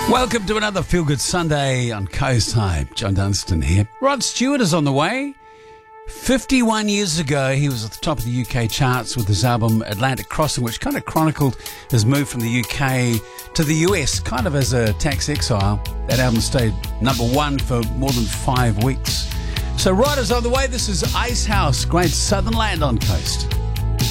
Welcome to another Feel Good Sunday on Coast High. John Dunstan here. Rod Stewart is on the way. 51 years ago, he was at the top of the UK charts with his album Atlantic Crossing, which kind of chronicled his move from the UK to the US, kind of as a tax exile. That album stayed number one for more than 5 weeks. So Rod is on the way. This is Icehouse, Great Southern Land on Coast.